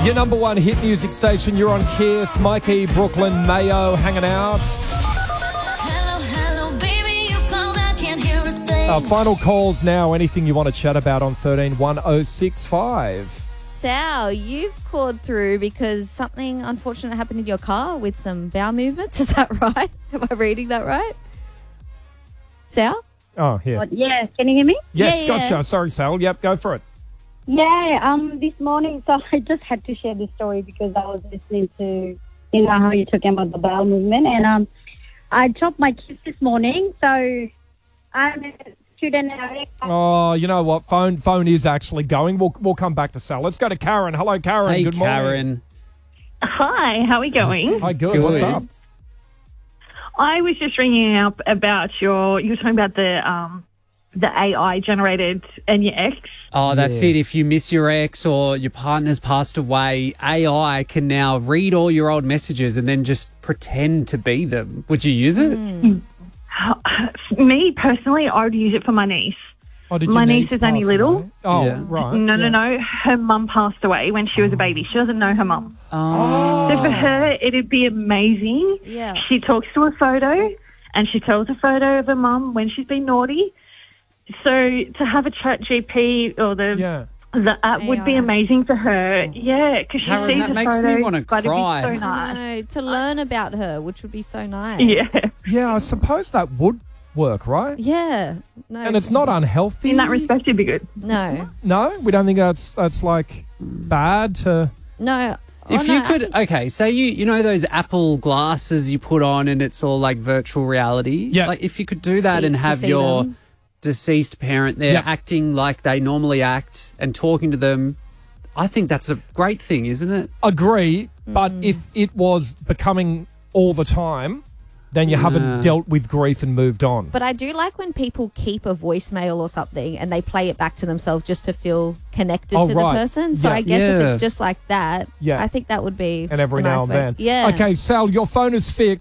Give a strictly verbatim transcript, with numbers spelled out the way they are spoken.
Your number one hit music station, you're on Kiss. Mikey, Brooklyn, Mayo, hanging out. Hello, hello, baby, you called, I can't hear a thing. Uh, final calls now. Anything you want to chat about on thirteen one oh six five. Sal, you've called through because something unfortunate happened in your car with some bowel movements. Is that right? Am I reading that right? Sal? Oh, here. Oh, yeah, can you hear me? Yes, Yeah, gotcha. yeah. Sorry, Sal. Yep, go for it. Yeah, um, this morning, so I just had to share this story because I was listening to, you know, how you're talking about the bowel movement. And um, I dropped my kids this morning, so I'm a student at Oh, you know what? Phone phone is actually going. We'll we'll come back to Sal. Let's go to Karen. Hello, Karen. Hey, Good morning. Karen. Hi, how are we going? Hi, good. Good. What's up? I was just ringing up about your, you were talking about the um, the A I generated and your ex. Oh, that's Yeah. it. If you miss your ex or your partner's passed away, A I can now read all your old messages and then just pretend to be them. Would you use it? Me, personally, I would use it for my niece. Oh, did My your niece is only pass little. away? Oh, Yeah. right. No, no, Yeah. no. Her mum passed away when she was a baby. She doesn't know her mum. Oh. So for her, it'd be amazing. Yeah. She talks to a photo and she tells a photo of her mum when she's been naughty. So to have a chat G P or the Yeah. the app would be A I. amazing for her. Yeah, because she Karen, sees that the makes me photo, wanna but cry. it'd be so I nice. know, to learn about her, which would be so nice. Yeah. Yeah, I suppose that would work, right? Yeah. No. And it's not unhealthy. In that respect, it'd be good. No. No, we don't think that's that's like bad to. No. If Oh, no, you I could, think- okay, say you you know those Apple glasses you put on and it's all like virtual reality. Yeah. Like if you could do that See- and to have see your them. deceased parent there Yeah. acting like they normally act and talking to them, I think that's a great thing, isn't it? Agree, but Mm. if it was becoming all the time, then you haven't Yeah. dealt with grief and moved on. But I do like when people keep a voicemail or something and they play it back to themselves just to feel connected Oh, to right. the person. So Yeah. I guess if Yeah. it's just like that, Yeah. I think that would be And every a nice now and way. then. Yeah. Okay, Sal, your phone is fixed.